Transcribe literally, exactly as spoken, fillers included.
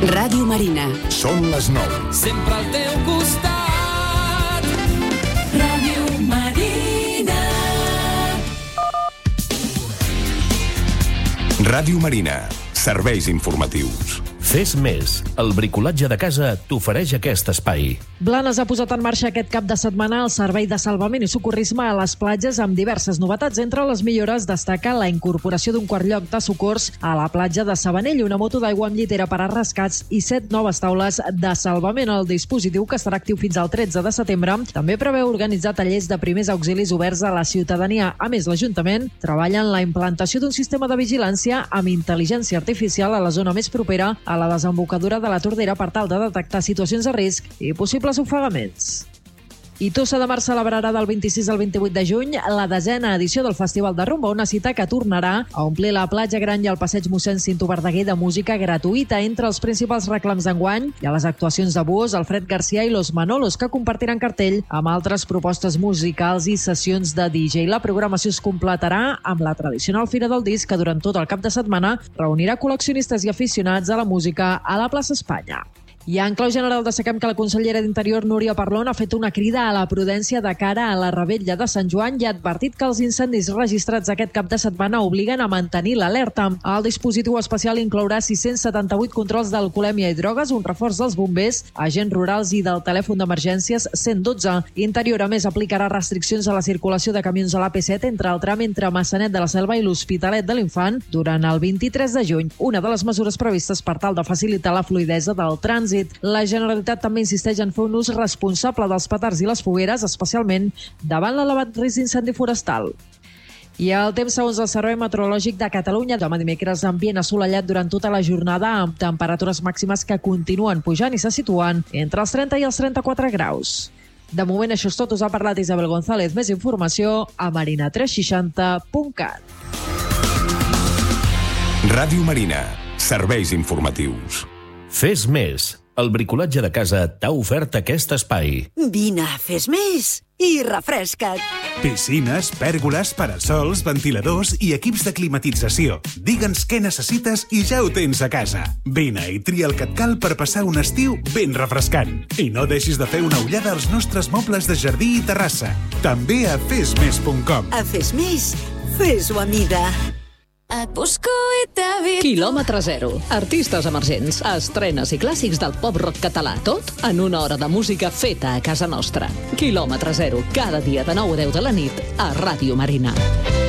Ràdio Marina. Són les nou. Sempre al teu costat. Ràdio Marina. Ràdio Marina. Serveis informatius. Fes més. El bricolatge de casa t'ofereix aquest espai. Blanes ha posat en marxa aquest cap de setmana el servei de salvament i socorrisme a les platges amb diverses novetats. Entre les millores destaca la incorporació d'un quart lloc de socors a la platja de Sabanell, una moto d'aigua amb llitera per a rescats i set noves taules de salvament. El dispositiu, que estarà actiu fins al tretze de setembre, també preveu organitzar tallers de primers auxilis oberts a la ciutadania. A més, l'Ajuntament treballa en la implantació d'un sistema de vigilància amb intel·ligència artificial a la zona més propera a la desembocadura de la Tordera per tal de detectar situacions de risc i possibles ofegaments. I Tossa de Mar celebrarà del vint-i-sis al vint-i-vuit de juny la desena edició del Festival de Rumba, una cita que tornarà a omplir la platja Gran i el passeig mossèn Cinto Verdaguer de música gratuïta. Entre els principals reclams d'enguany hi ha les actuacions de Buos, Alfred García i Los Manolos, que compartiran cartell amb altres propostes musicals i sessions de D J. La programació es completarà amb la tradicional Fira del Disc, que durant tot el cap de setmana reunirà col·leccionistes i aficionats a la música a la plaça Espanya. I en clau general destaquem que la consellera d'Interior, Núria Parlon, ha fet una crida a la prudència de cara a la revetlla de Sant Joan i ha advertit que els incendis registrats aquest cap de setmana obliguen a mantenir l'alerta. El dispositiu especial inclourà sis-cents setanta-vuit controls d'alcoholèmia i drogues, un reforç dels bombers, agents rurals i del telèfon d'emergències cent dotze. Interior, a més, aplicarà restriccions a la circulació de camions a l'A P set entre el tram entre Massanet de la Selva i l'Hospitalet de l'Infant durant el vint-i-tres de juny, una de les mesures previstes per tal de facilitar la fluïdesa del trànsit. La Generalitat també insisteix en fer un ús responsable dels petards i les fogueres, especialment davant l'elevat risc d'incendi forestal. I el temps, segons el Servei Meteorològic de Catalunya, demà dimecres ambient assolellat durant tota la jornada amb temperatures màximes que continuen pujant i se situen entre els trenta i els trenta-quatre graus. De moment això és tot. Us ha parlat Isabel González. Més informació a marina tres seixanta punt cat. Ràdio Marina. Serveis informatius. Fes més. El bricolatge de casa t'ha ofert aquest espai. Vine, fes més i refresca't. Piscines, pèrgoles, parasols, ventiladors i equips de climatització. Digue'ns què necessites i ja ho tens a casa. Vine i tria el que et cal per passar un estiu ben refrescant. I no deixis de fer una ullada als nostres mobles de jardí i terrassa. També a fes més punt com. A Fes Més, fes-ho a mida. Et busco i t'evito. Quilòmetre zero. Artistes emergents, estrenes i clàssics del pop-rock català. Tot en una hora de música feta a casa nostra. Quilòmetre zero. Cada dia de nou a deu de la nit a Ràdio Marina.